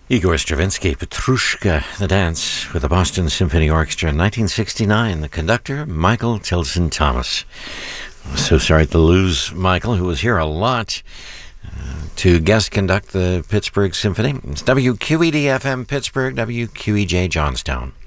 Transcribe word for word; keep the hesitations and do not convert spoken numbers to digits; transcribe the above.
Igor Stravinsky, Petrushka, the dance with the Boston Symphony Orchestra in nineteen sixty-nine. The conductor, Michael Tilson Thomas. I'm so sorry to lose Michael, who was here a lot uh, to guest conduct the Pittsburgh Symphony. It's W Q E D F M Pittsburgh, W Q E J Johnstown.